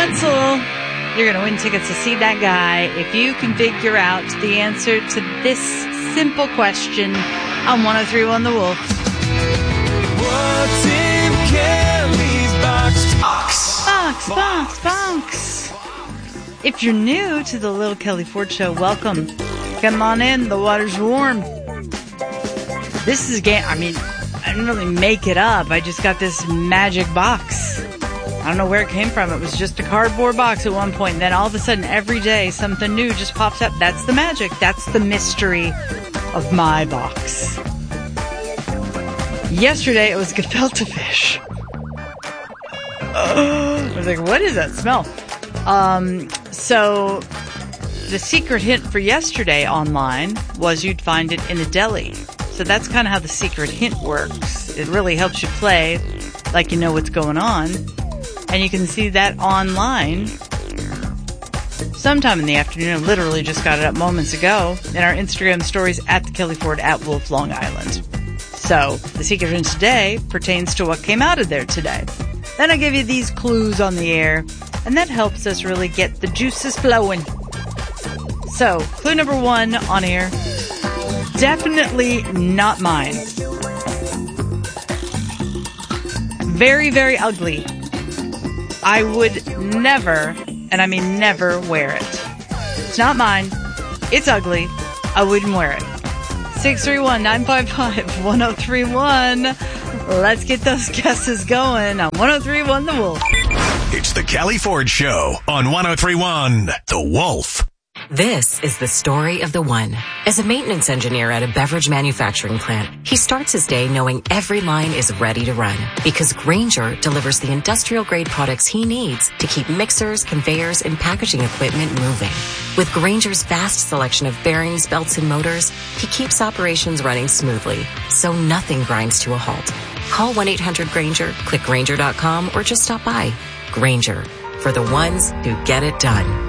Wenzel. You're going to win tickets to see that guy if you can figure out the answer to this simple question on 103.1 The Wolf. What's in Kelly's box? Box. If you're new to the Little Kelly Ford Show, welcome. Come on in. The water's warm. This is a game. I didn't really make it up. I just got this magic box. I don't know where it came from. It was just a cardboard box at one point. And then all of a sudden, every day, something new just pops up. That's the magic. That's the mystery of my box. Yesterday, it was gefilte fish. I was like, what is that smell? So the secret hint for yesterday online was you'd find it in a deli. So that's kind of how the secret hint works. It really helps you play like you know what's going on. And you can see that online sometime in the afternoon. I literally just got it up moments ago in our Instagram stories at the Kelly Ford at Wolf Long Island. So the secret hint today pertains to what came out of there today. Then I give you these clues on the air, and that helps us really get the juices flowing. So, clue number 1 on air. Definitely not mine. Very, very ugly. I would never, and I mean never, wear it. It's not mine. It's ugly. I wouldn't wear it. 631-955-1031. Let's get those guesses going on 103.1 The Wolf. It's the Kelly Ford Show on 103.1 The Wolf. This is the story of the one. As a maintenance engineer at a beverage manufacturing plant, he starts his day knowing every line is ready to run because Grainger delivers the industrial-grade products he needs to keep mixers, conveyors, and packaging equipment moving. With Grainger's vast selection of bearings, belts, and motors, he keeps operations running smoothly, so nothing grinds to a halt. Call 1-800-GRAINGER, click Grainger.com, or just stop by. Grainger, for the ones who get it done.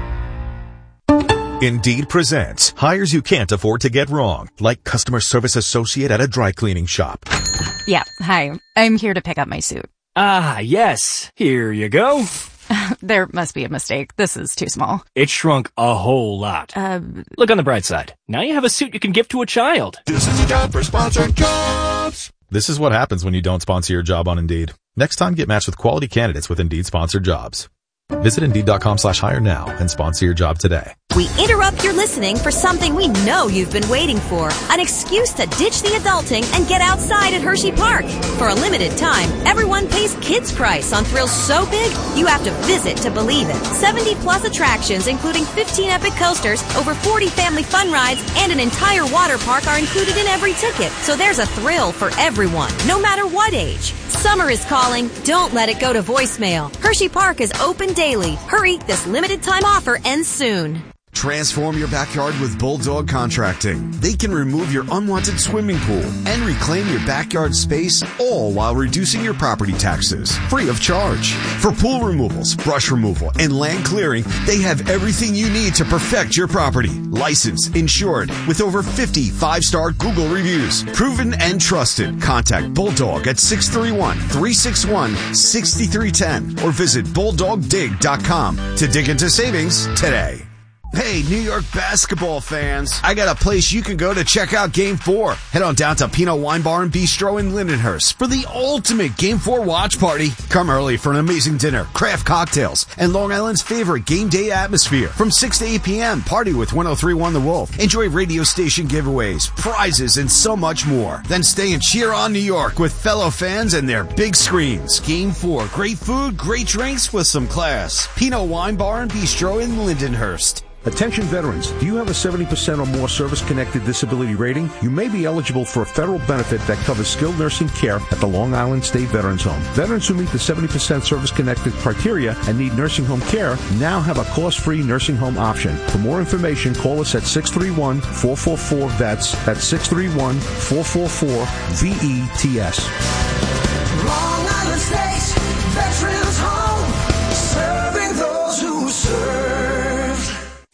Indeed presents hires you can't afford to get wrong, like customer service associate at a dry cleaning shop. Yeah, hi. I'm here to pick up my suit. Ah, yes. Here you go. There must be a mistake. This is too small. It shrunk a whole lot. Look on the bright side. Now you have a suit you can give to a child. This is a job for sponsored jobs. This is what happens when you don't sponsor your job on Indeed. Next time, get matched with quality candidates with Indeed sponsored jobs. Visit Indeed.com/hire now and sponsor your job today. We interrupt your listening for something we know you've been waiting for. An excuse to ditch the adulting and get outside at Hershey Park. For a limited time, everyone pays kids price on thrills so big, you have to visit to believe it. 70-plus attractions, including 15 epic coasters, over 40 family fun rides, and an entire water park are included in every ticket. So there's a thrill for everyone, no matter what age. Summer is calling. Don't let it go to voicemail. Hershey Park is open daily. Hurry, this limited time offer ends soon. Transform your backyard with Bulldog Contracting. They can remove your unwanted swimming pool and reclaim your backyard space, all while reducing your property taxes, free of charge. For pool removals, brush removal, and land clearing, they have everything you need to perfect your property. Licensed, insured, with over 50 5-star Google reviews. Proven and trusted. Contact Bulldog at 631-361-6310 or visit bulldogdig.com to dig into savings today. Hey, New York basketball fans, I got a place you can go to check out Game 4. Head on down to Pinot Wine Bar and Bistro in Lindenhurst for the ultimate Game 4 watch party. Come early for an amazing dinner, craft cocktails, and Long Island's favorite game day atmosphere. From 6 to 8 p.m., party with 103.1 The Wolf. Enjoy radio station giveaways, prizes, and so much more. Then stay and cheer on New York with fellow fans and their big screens. Game 4, great food, great drinks with some class. Pinot Wine Bar and Bistro in Lindenhurst. Attention veterans, do you have a 70% or more service-connected disability rating? You may be eligible for a federal benefit that covers skilled nursing care at the Long Island State Veterans Home. Veterans who meet the 70% service-connected criteria and need nursing home care now have a cost-free nursing home option. For more information, call us at 631-444-VETS. That's 631-444-VETS. Long Island State Veterans Home, serving those who serve.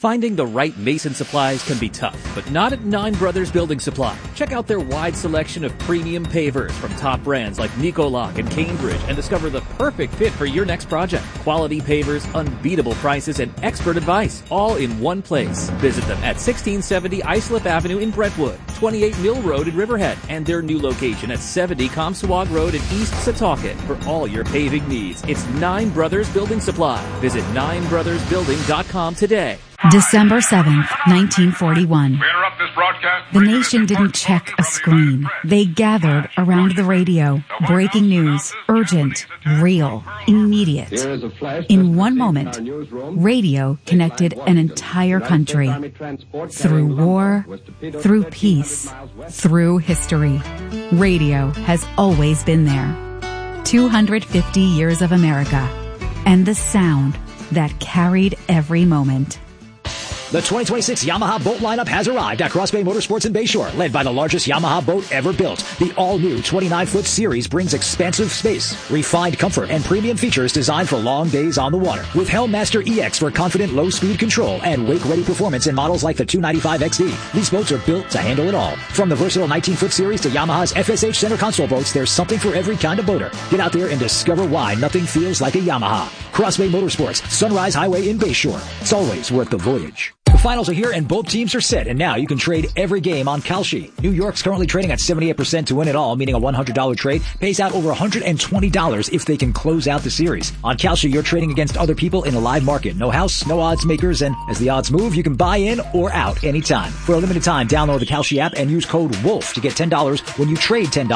Finding the right mason supplies can be tough, but not at Nine Brothers Building Supply. Check out their wide selection of premium pavers from top brands like Nicoloc and Cambridge and discover the perfect fit for your next project. Quality pavers, unbeatable prices, and expert advice, all in one place. Visit them at 1670 Islip Avenue in Brentwood, 28 Mill Road in Riverhead, and their new location at 70 Comstock Road in East Setauket for all your paving needs. It's Nine Brothers Building Supply. Visit ninebrothersbuilding.com today. December 7th, 1941. The nation didn't check a screen. They gathered around the radio. Breaking news. Urgent. Real. Immediate. In one moment, radio connected an entire country. Through war, through peace, through history. Radio has always been there. 250 years of America. And the sound that carried every moment. The 2026 Yamaha boat lineup has arrived at Cross Bay Motorsports in Bayshore. Led by the largest Yamaha boat ever built, the all-new 29-foot series brings expansive space, refined comfort, and premium features designed for long days on the water. With Helmmaster EX for confident low-speed control and wake-ready performance in models like the 295 XD, these boats are built to handle it all. From the versatile 19-foot series to Yamaha's FSH center console boats, there's something for every kind of boater. Get out there and discover why nothing feels like a Yamaha. Cross Bay Motorsports, Sunrise Highway in Bayshore. It's always worth the voyage. The finals are here and both teams are set, and now you can trade every game on Kalshi. New York's currently trading at 78% to win it all, meaning a $100 trade pays out over $120 if they can close out the series. On Kalshi, you're trading against other people in a live market. No house, no odds makers, and as the odds move, you can buy in or out anytime. For a limited time, download the Kalshi app and use code WOLF to get $10 when you trade $10.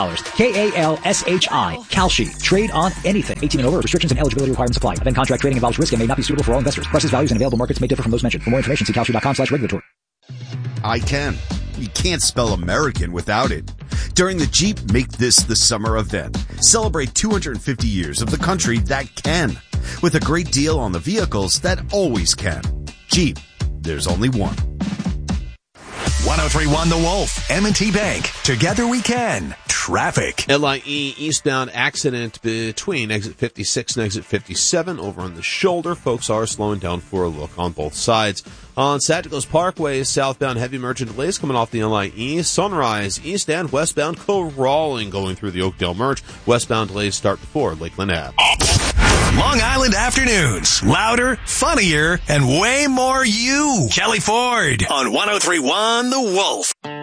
Kalshi. Kalshi. Trade on anything. 18 and over. Restrictions and eligibility requirements apply. Event contract trading involves risk and may not be suitable for all investors. Prices, values, and available markets may differ from those mentioned. For more information, see Kalshi.com/regulatory. I can. You can't spell American without it. During the Jeep Make This the Summer event, celebrate 250 years of the country that can, with a great deal on the vehicles that always can. Jeep, there's only one. 1031 The Wolf, M&T Bank. Together we can. Traffic. LIE eastbound accident between exit 56 and exit 57 over on the shoulder. Folks are slowing down for a look on both sides. On Sagicos Parkway, southbound heavy merger delays coming off the LIE. Sunrise, east and westbound crawling going through the Oakdale merge. Westbound delays start before Lakeland Ave. Long Island afternoons. Louder, funnier, and way more you. Kelly Ford on 1031 The Wolf.